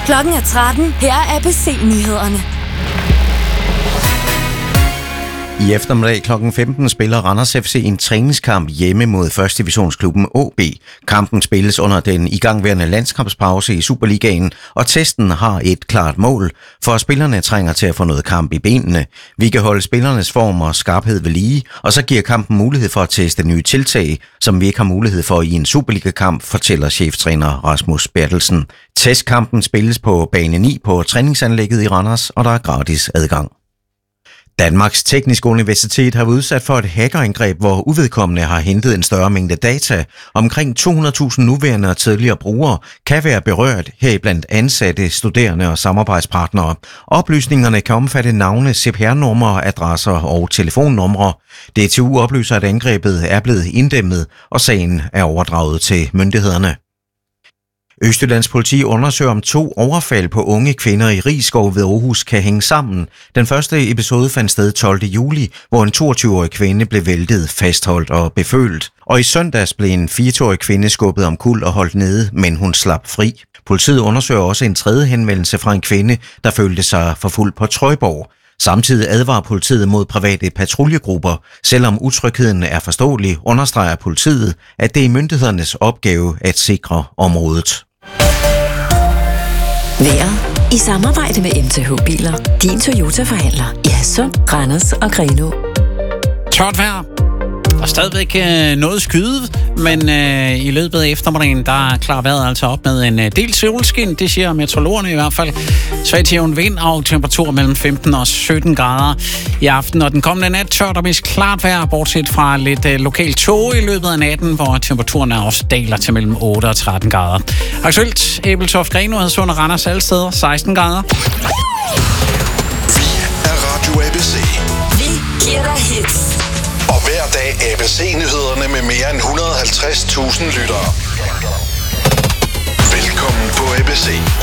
Klokken er 13. Her er ABC-nyhederne. I eftermiddag kl. 15 spiller Randers FC en træningskamp hjemme mod 1. divisionsklubben AaB. Kampen spilles under den igangværende landskampspause i Superligaen, og testen har et klart mål, for spillerne trænger til at få noget kamp i benene. Vi kan holde spillernes form og skarphed ved lige, og så giver kampen mulighed for at teste nye tiltag, som vi ikke har mulighed for i en Superliga-kamp, fortæller cheftræner Rasmus Bertelsen. Testkampen spilles på bane 9 på træningsanlægget i Randers, og der er gratis adgang. Danmarks Tekniske Universitet har været udsat for et hackerangreb, hvor uvedkommende har hentet en større mængde data. Omkring 200.000 nuværende og tidligere brugere kan være berørt, heriblandt ansatte, studerende og samarbejdspartnere. Oplysningerne kan omfatte navne, CPR-numre, adresser og telefonnumre. DTU oplyser, at angrebet er blevet inddæmmet, og sagen er overdraget til myndighederne. Østjyllands politi undersøger, om 2 overfald på unge kvinder i Risskov ved Aarhus kan hænge sammen. Den første episode fandt sted 12. juli, hvor en 22-årig kvinde blev væltet, fastholdt og befølt. Og i søndags blev en 24-årig kvinde skubbet omkuld og holdt nede, men hun slap fri. Politiet undersøger også en tredje henvendelse fra en kvinde, der følte sig forfulgt på Trøjborg. Samtidig advarer politiet mod private patruljegrupper. Selvom utrygheden er forståelig, understreger politiet, at det er myndighedernes opgave at sikre området. Vejret i samarbejde med MTH Biler. Din Toyota-forhandler i Hadsund, Randers og Grenaa. Tørt vejr. Og stadigvæk noget skyde, men i løbet af eftermiddagen, der klarer vejret altså op med en del solskin. Det siger meteorologerne i hvert fald. Svag til jævn vind og temperatur mellem 15 og 17 grader i aften. Og den kommende nat tørt og mest klart vejr, bortset fra lidt lokalt tåge i løbet af natten, hvor temperaturen også daler til mellem 8 og 13 grader. Aktuelt Ebeltoft, Grenaa, Hadsund og Randers alle steder 16 grader. Vi er Radio ABC. Vi giver dig hits. Og hver dag ABC-nyhederne med mere end 150.000 lyttere. Velkommen på ABC.